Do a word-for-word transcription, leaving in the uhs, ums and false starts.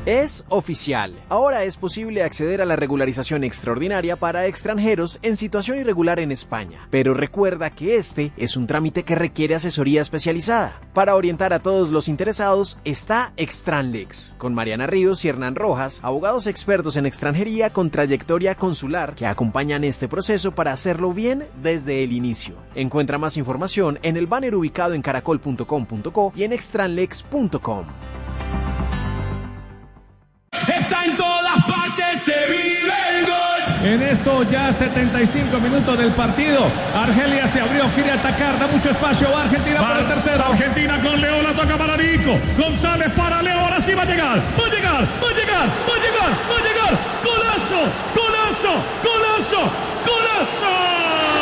Es oficial. Ahora es posible acceder a la regularización extraordinaria para extranjeros en situación irregular en España. Pero recuerda que este es un trámite que requiere asesoría especializada. Para orientar a todos los interesados está Extranlex, con Mariana Ríos y Hernán Rojas, abogados expertos en extranjería con trayectoria consular que acompañan este proceso para hacerlo bien desde el inicio. Encuentra más información en el banner ubicado en caracol punto com punto co y en extranlex punto com. Está en todas partes, se vive el gol. En esto ya setenta y cinco minutos del partido. Argelia se abrió, quiere atacar, da mucho espacio. Va Argentina para el tercero. Argentina con Leo, la toca para Nico. González para Leo, ahora sí va a llegar. Va a llegar, va a llegar, va a llegar, va a llegar. Golazo, golazo, golazo, golazo.